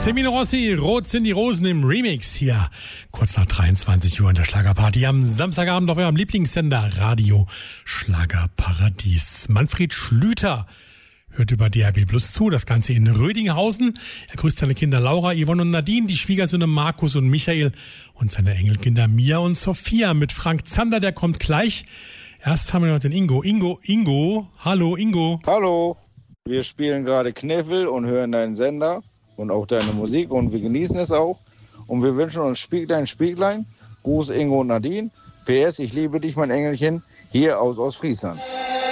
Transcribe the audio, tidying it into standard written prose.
Semino Rossi, Rot sind die Rosen im Remix hier. Kurz nach 23 Uhr in der Schlagerparty am Samstagabend auf eurem Lieblingssender Radio Schlagerparadies. Manfred Schlüter hört über DRB Plus zu, das Ganze in Rödinghausen. Er grüßt seine Kinder Laura, Yvonne und Nadine, die Schwiegersöhne Markus und Michael und seine Enkelkinder Mia und Sophia mit Frank Zander, der kommt gleich. Erst haben wir noch den Ingo. Ingo, hallo Ingo. Hallo, wir spielen gerade Kniffel und hören deinen Sender und auch deine Musik und wir genießen es auch. Und wir wünschen uns Spieglein, Gruß Ingo und Nadine. PS, ich liebe dich, mein Engelchen, hier aus Ostfriesland.